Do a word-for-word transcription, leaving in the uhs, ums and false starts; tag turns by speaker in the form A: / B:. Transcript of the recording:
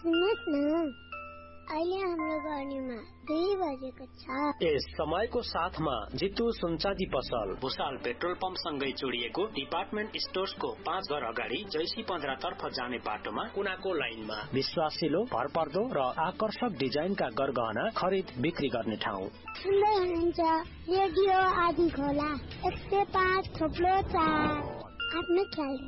A: सुन्नुहोस् न, अहिले हाम्रो गर्नीमा दुई बजेको छ।
B: यस समयको साथमा जितु सुनचाँदी पसल भुसाल पेट्रोल पम्प सँगै जोडिएको डिपार्टमेन्ट स्टोर्सको पाँच घर अगाडि जैसी पन्ध्र तर्फ जाने बाटोमा कुनाको लाइनमा विश्वासिलो, भरपर्दो र आकर्षक डिजाइनका गरगहना खरिद बिक्री गर्ने ठाउँ।
A: सुन्दै हुनुहुन्छ रेडियो आदि खोला एक सय पाँच थोप्लो चार। आफ्नो ख्याल